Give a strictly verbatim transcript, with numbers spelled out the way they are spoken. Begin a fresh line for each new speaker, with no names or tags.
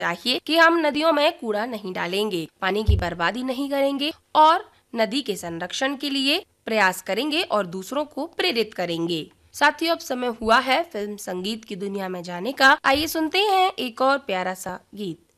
चाहिए कि हम नदियों में कूड़ा नहीं डालेंगे, पानी की बर्बादी नहीं करेंगे और नदी के संरक्षण के लिए प्रयास करेंगे और दूसरों को प्रेरित करेंगे। साथियों, अब समय हुआ है फिल्म संगीत की दुनिया में जाने का। आइए सुनते हैं एक और प्यारा सा गीत।